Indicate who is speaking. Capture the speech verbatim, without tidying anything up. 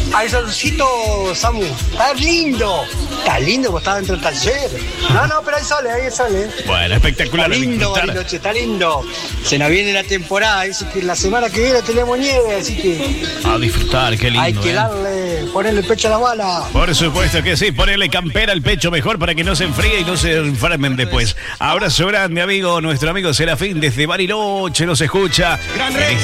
Speaker 1: Ay, solcito, Samu, está lindo. Está lindo porque está dentro del taller. No, no, pero ahí sale, ahí sale.
Speaker 2: Bueno, espectacular.
Speaker 1: Está lindo, Bariloche, está lindo. Se nos viene la temporada, dice que la semana que viene tenemos nieve, así que...
Speaker 2: A disfrutar, qué lindo.
Speaker 1: Hay que
Speaker 2: ¿eh?
Speaker 1: darle, ponerle el pecho a la bala.
Speaker 2: Por supuesto que sí, ponerle campera al pecho mejor para que no se enfríe y no se enfermen después. Abrazo grande, amigo, nuestro amigo Serafín desde Bariloche nos escucha.